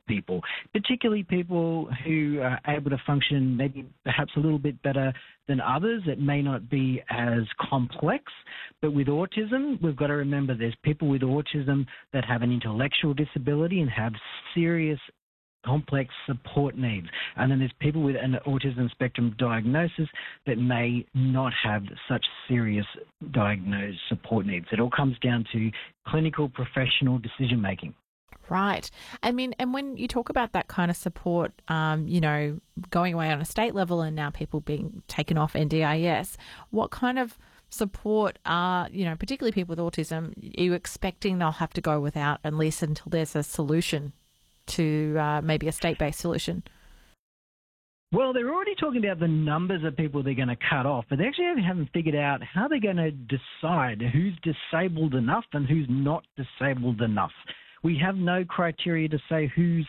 people, particularly people who are able to function maybe perhaps a little bit better than others. It may not be as complex, but with autism, we've got to remember there's people with autism that have an intellectual disability and have serious complex support needs. And then there's people with an autism spectrum diagnosis that may not have such serious diagnosed support needs. It all comes down to clinical professional decision making. Right. I mean, and when you talk about that kind of support, going away on a state level and now people being taken off NDIS, what kind of support are, particularly people with autism, are you expecting they'll have to go without at least until there's a solution to maybe a state-based solution? Well, they're already talking about the numbers of people they're going to cut off, but they actually haven't figured out how they're going to decide who's disabled enough and who's not disabled enough. We have no criteria to say who's